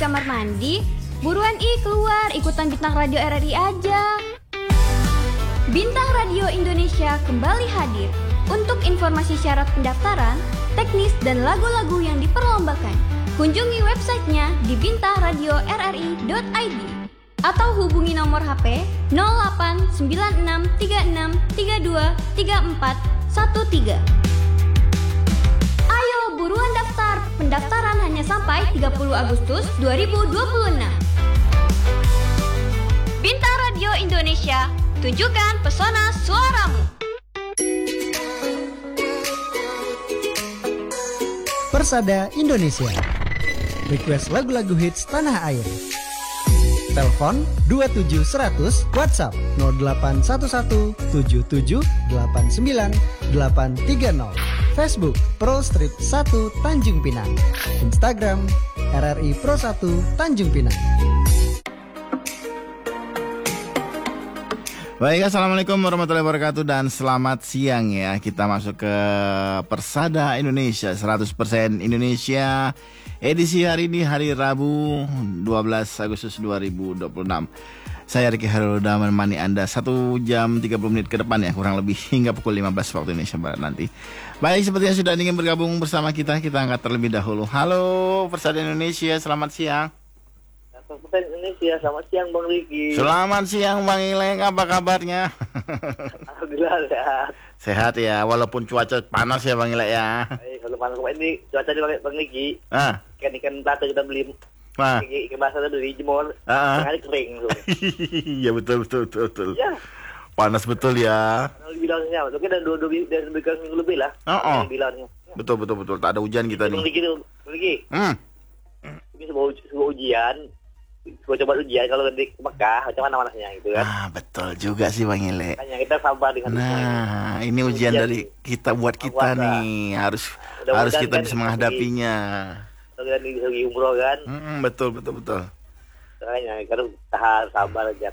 kamar mandi? Buruan keluar, ikutan Bintang Radio RRI aja. Bintang Radio Indonesia kembali hadir. Untuk informasi syarat pendaftaran, teknis dan lagu-lagu yang diperlombakan, kunjungi websitenya di bintangradioRRI.id atau hubungi nomor HP 089636323413. Ayo buruan daftar. Pendaftaran hanya sampai 30 Agustus 2026. Bintang Radio Indonesia, tunjukkan pesona suaramu. Persada Indonesia. Request lagu-lagu hits tanah air. Telepon 27100, WhatsApp 08117789830. Facebook Pro Street 1 Tanjung Pinang. Instagram RRI Pro 1 Tanjung Pinang. Baik, assalamualaikum warahmatullahi wabarakatuh dan selamat siang ya. Kita masuk ke Persada Indonesia 100% Indonesia. Edisi hari ini hari Rabu 12 Agustus 2026. Saya Riki Haruda menemani Anda 1 jam 30 menit ke depan ya, kurang lebih hingga pukul 15 waktu Indonesia Barat nanti. Baik, sepertinya sudah ingin bergabung bersama kita angkat terlebih dahulu. Halo Persada Indonesia, selamat siang. Persada Indonesia, selamat siang Bang Riki. Selamat siang Bang Ileng, apa kabarnya? Alhamdulillah sehat. Sehat ya, walaupun cuaca panas ya Bang Ileng ya. Kalau panas ini cuaca di Bang Riki. Ikan plata kita beli. Ikan basah itu dari jemur. Hari kering tuh. Iya betul. Ya. Panas betul ya. Bilangnya, mungkin ada dua minggu lebih lah. Bilangnya. Betul. Tak ada hujan kita nih. Bang Riki. Ini sebuah ujian. Gue coba ujian kalau di Mekah macam mana panasnya gitu kan. Betul juga sih Bang Ile. Makanya kita sabar dengan semua ini ujian dari kita buat kita nih. Harus kita kan bisa menghadapinya. Kalau di umroh kan. Betul. Makanya kita tahan sabar aja.